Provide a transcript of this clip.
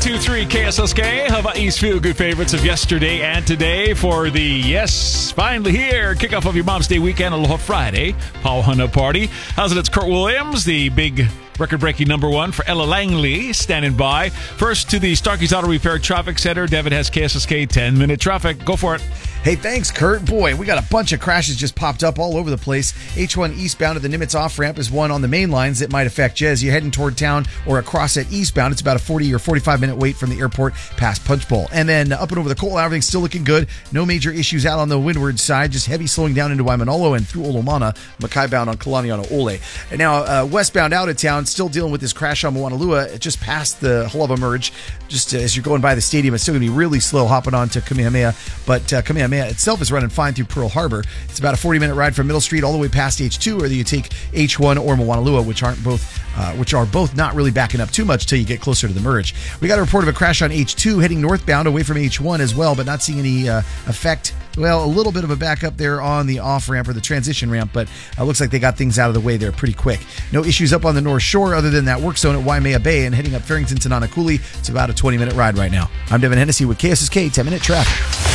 102.3 KSSK, Hawaii's feel-good favorites of yesterday and today for the, finally here, kickoff of your Mom's Day weekend, Aloha Friday, Pauhana Party. How's it? It's Kurt Williams, the big record-breaking number one for Ella Langley, standing by. First to the Starkey's Auto Repair Traffic Center. Devin has KSSK 10-minute traffic. Go for it. Hey, thanks, Kurt. Boy, we got a bunch of crashes just popped up all over the place. H1 eastbound at the Nimitz off-ramp is one on the main lines that might affect you as you're heading toward town or across at eastbound. It's about a 40 or 45-minute wait from the airport past Punch Bowl. And then up and over the coal, everything's still looking good. No major issues out on the windward side, just heavy slowing down into Waimanalo and through Olomana, Makai bound on Kalaniana Ole. And now westbound out of town, still dealing with this crash on Moanalua, just past the Haluva Merge. Just as you're going by the stadium, it's still going to be really slow hopping on to Kamehameha. But Kamehameha itself is running fine through Pearl Harbor. It's about a 40-minute ride from Middle Street all the way past H2, or you take H1 or Moanalua, which are both not really backing up too much till you get closer to the merge. We got a report of a crash on H2 heading northbound away from H1 as well, but not seeing any effect. Well, a little bit of a backup there on the off-ramp or the transition ramp, but looks like they got things out of the way there pretty quick. No issues up on the North Shore other than that work zone at Waimea Bay, and heading up Farrington to Nanakuli. It's about a 20-minute ride right now. I'm Devin Hennessy with KSSK 10-Minute Traffic.